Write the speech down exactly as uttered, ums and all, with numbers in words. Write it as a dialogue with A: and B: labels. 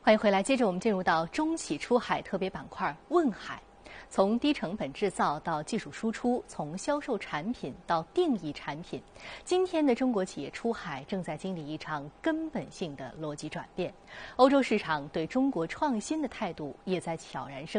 A: 欢迎回来，接着我们进入到中企出海特别板块“问海”。从低成本制造到技术输出，从销售产品到定义产品，今天的中国企业出海正在经历一场根本性的逻辑转变。欧洲市场对中国创新的态度也在悄然升。